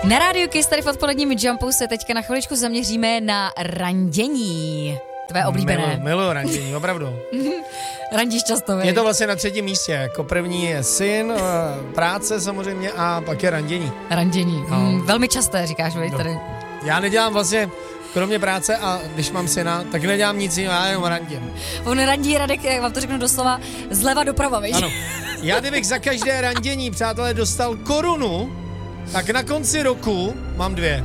Na Rádiu Kiss tady v odpoledním Jumpu se teďka na chviličku zaměříme na randění. Tvé oblíbené. Miluji randění, opravdu. Randíš často, vej? Je to vlastně na 3. místě. Jako první je syn, práce samozřejmě a pak je randění. Randění. Velmi časté, říkáš, vej, tady. Já nedělám vlastně, kromě práce a když mám syna, tak nedělám nic jiného, já jenom randím. On randí, Radek, jak vám to řeknu doslova, zleva doprava, víš? Ano. Já kdybych za každé randění, přátelé, dostal korunu, tak na konci roku mám 2.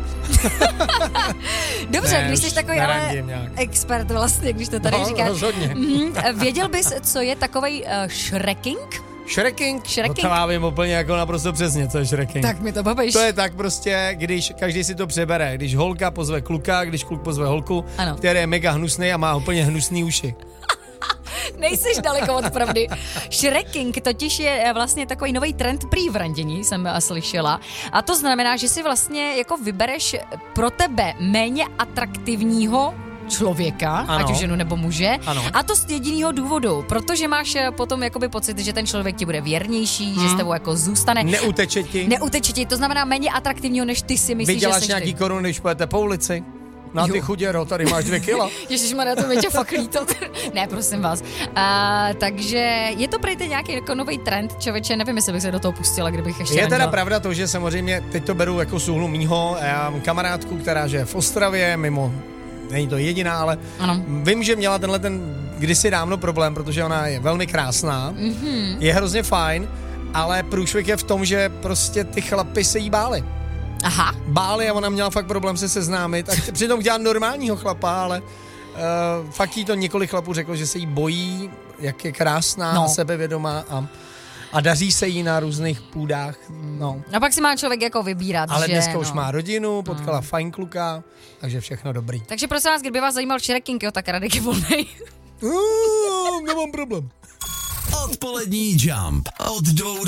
Dobře, když jsi takový ale nějak. expert vlastně, když to tady říkáš. Rozhodně. Věděl bys, co je takovej shrekking? Shrekking? Shrekking? No to já vím úplně jako naprosto přesně, co je shrekking. Tak mi to pověš. To je tak prostě, když každý si to přebere, když holka pozve kluka, když kluk pozve holku, ano. který je mega hnusný a má úplně hnusný uši. Nejsiš daleko od pravdy. Shrekking totiž je vlastně takový nový trend prý v randění, jsem slyšela. A to znamená, že si vlastně jako vybereš pro tebe méně atraktivního člověka, ano. ať už ženu nebo muže. Ano. A to z jediného důvodu, protože máš potom jakoby pocit, že ten člověk ti bude věrnější, že s tebou jako zůstane. Neuteče ti. To znamená méně atraktivního, než ty si myslíš, Vyděláš že jsi nějaký ty. koruny, když půjdete po ulici? No ty chuděro, tady máš 2 kila. Ježišmarja, to mi tě fakt líto. Ne, prosím vás. Takže je to prý nějaký jako nový trend, člověče, nevím, jestli bych se do toho pustila, kdybych ještě Je teda randěla. pravda to, že samozřejmě teď to beru jako z úhlu mýho. Já mám kamarádku, která žije v Ostravě, mimo, není to jediná, ale ano. Vím, že měla tenhle kdysi dávno problém, protože ona je velmi krásná, je hrozně fajn, ale průšvih je v tom, že prostě ty chlapy se jí báli. Aha. Báli a ona měla fakt problém se seznámit a přitom chtěla normálního chlapa, ale fakt jí to několik chlapů řeklo, že se jí bojí, jak je krásná, sebevědomá a daří se jí na různých půdách. No. A pak si má člověk jako vybírat, ale že, dneska už má rodinu, potkala fajn kluka, takže všechno dobrý. Takže prosím vás, kdyby vás zajímal shrekking, jo, tak Radek je volnej. Nemám problém. Odpolední Jump od 2